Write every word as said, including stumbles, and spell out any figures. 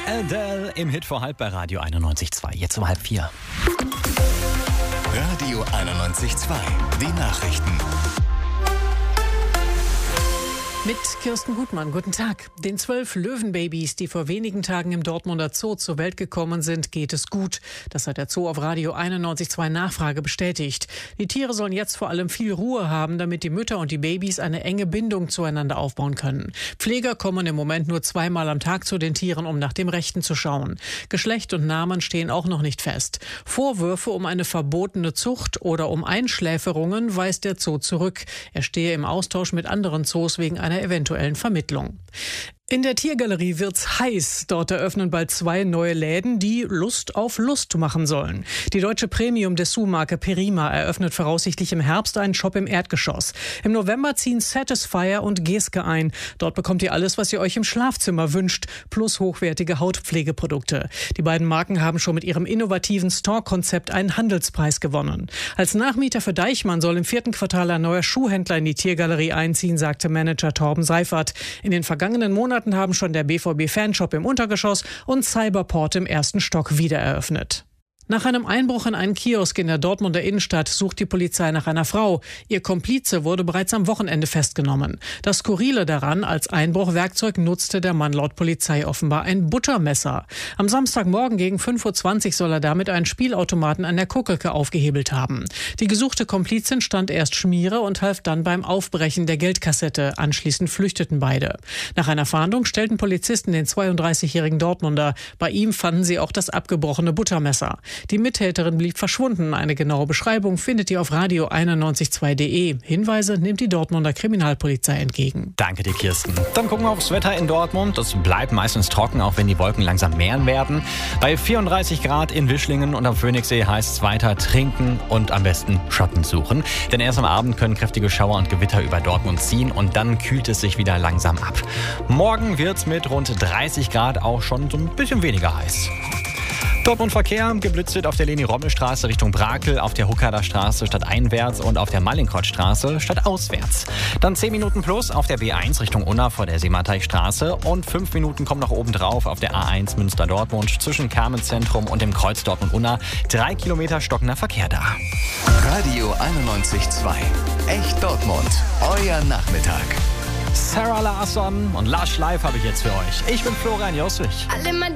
Adele im Hit vor halb bei Radio einundneunzig Komma zwei. Jetzt um halb vier. Radio einundneunzig Komma zwei. Die Nachrichten. Mit Kirsten Gutmann, guten Tag. Den zwölf Löwenbabys, die vor wenigen Tagen im Dortmunder Zoo zur Welt gekommen sind, geht es gut. Das hat der Zoo auf Radio einundneunzig Komma zwei Nachfrage bestätigt. Die Tiere sollen jetzt vor allem viel Ruhe haben, damit die Mütter und die Babys eine enge Bindung zueinander aufbauen können. Pfleger kommen im Moment nur zweimal am Tag zu den Tieren, um nach dem Rechten zu schauen. Geschlecht und Namen stehen auch noch nicht fest. Vorwürfe um eine verbotene Zucht oder um Einschläferungen weist der Zoo zurück. Er stehe im Austausch mit anderen Zoos wegen einer eventuellen Vermittlung. In der Tiergalerie wird's heiß. Dort eröffnen bald zwei neue Läden, die Lust auf Lust machen sollen. Die deutsche Premium-Dessous-Marke Perima eröffnet voraussichtlich im Herbst einen Shop im Erdgeschoss. Im November ziehen Satisfyer und Geske ein. Dort bekommt ihr alles, was ihr euch im Schlafzimmer wünscht, plus hochwertige Hautpflegeprodukte. Die beiden Marken haben schon mit ihrem innovativen Store-Konzept einen Handelspreis gewonnen. Als Nachmieter für Deichmann soll im vierten Quartal ein neuer Schuhhändler in die Tiergalerie einziehen, sagte Manager Torben Seifert. In den vergangenen Monaten haben schon der B V B-Fanshop im Untergeschoss und Cyberport im ersten Stock wieder eröffnet. Nach einem Einbruch in einen Kiosk in der Dortmunder Innenstadt sucht die Polizei nach einer Frau. Ihr Komplize wurde bereits am Wochenende festgenommen. Das Skurrile daran: als Einbruchwerkzeug nutzte der Mann laut Polizei offenbar ein Buttermesser. Am Samstagmorgen gegen fünf Uhr zwanzig soll er damit einen Spielautomaten an der Kuckelke aufgehebelt haben. Die gesuchte Komplizin stand erst Schmiere und half dann beim Aufbrechen der Geldkassette. Anschließend flüchteten beide. Nach einer Fahndung stellten Polizisten den zweiunddreißigjährigen Dortmunder. Bei ihm fanden sie auch das abgebrochene Buttermesser. Die Mittäterin blieb verschwunden. Eine genaue Beschreibung findet ihr auf radio einundneunzig Komma zwei punkt de. Hinweise nimmt die Dortmunder Kriminalpolizei entgegen. Danke dir, Kirsten. Dann gucken wir aufs Wetter in Dortmund. Das bleibt meistens trocken, auch wenn die Wolken langsam mehren werden. Bei vierunddreißig Grad in Wischlingen und am Phoenixsee heißt es weiter trinken und am besten Schatten suchen. Denn erst am Abend können kräftige Schauer und Gewitter über Dortmund ziehen und dann kühlt es sich wieder langsam ab. Morgen wird es mit rund dreißig Grad auch schon so ein bisschen weniger heiß. Dortmund Verkehr geblitzt auf der Leni-Rommel-Straße Richtung Brakel, auf der Huckader Straße stadteinwärts und auf der Mallinckrodt-Straße stadtauswärts. Dann zehn Minuten plus auf der B eins Richtung Unna vor der Seemarteichstraße und fünf Minuten kommen noch oben drauf auf der A eins Münster-Dortmund zwischen Kamenszentrum und dem Kreuz Dortmund-Unna. Drei Kilometer stockender Verkehr da. Radio einundneunzig Komma zwei. Echt Dortmund. Euer Nachmittag. Sarah Larsson und Lush Live habe ich jetzt für euch. Ich bin Florian Josswig. Alle